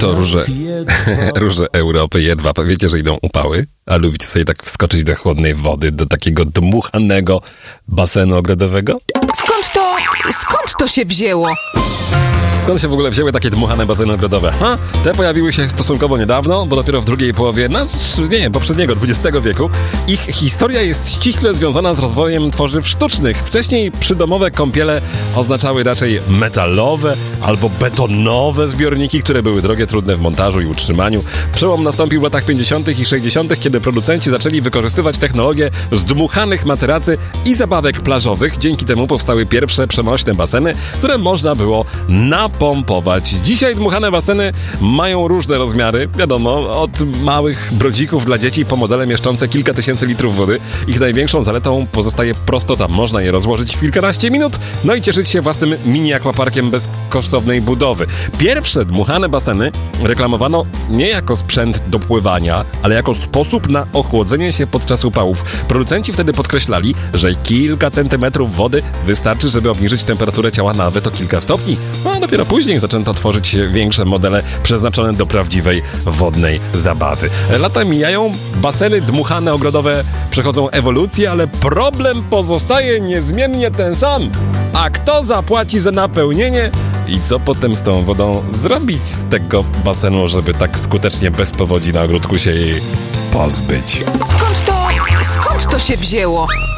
To róże Europy jedwab. Wiecie, że idą upały? A lubicie sobie tak wskoczyć do chłodnej wody, do takiego dmuchanego basenu ogrodowego? Skąd to się wzięło? Skąd się w ogóle wzięły takie dmuchane baseny ogrodowe? Te pojawiły się stosunkowo niedawno, bo dopiero w drugiej połowie, poprzedniego XX wieku. Ich historia jest ściśle związana z rozwojem tworzyw sztucznych. Wcześniej przydomowe kąpiele oznaczały raczej metalowe albo betonowe zbiorniki, które były drogie, trudne w montażu i utrzymaniu. Przełom nastąpił w latach 50. i 60., kiedy producenci zaczęli wykorzystywać technologię zdmuchanych materacy i zabawek plażowych. Dzięki temu powstały pierwsze przenośne baseny, które można było napompować. Dzisiaj dmuchane baseny mają różne rozmiary, wiadomo, od małych brodzików dla dzieci po modele mieszczące kilka tysięcy litrów wody. Ich największą zaletą pozostaje prostota. Można je rozłożyć w kilkanaście minut, no i cieszyć się własnym mini-akwaparkiem bez kosztownej budowy. Pierwsze dmuchane baseny reklamowano nie jako sprzęt do pływania, ale jako sposób na ochłodzenie się podczas upałów. Producenci wtedy podkreślali, że kilka centymetrów wody wystarczy, żeby obniżyć temperaturę ciała nawet o kilka stopni. A dopiero później zaczęto tworzyć większe modele przeznaczone do prawdziwej wodnej zabawy. Lata mijają, baseny dmuchane ogrodowe przechodzą ewolucję, ale problem pozostaje niezmiennie ten sam. A kto zapłaci za napełnienie? I co potem z tą wodą zrobić z tego basenu, żeby tak skutecznie bez powodzi na ogródku się jej pozbyć? Skąd to się wzięło?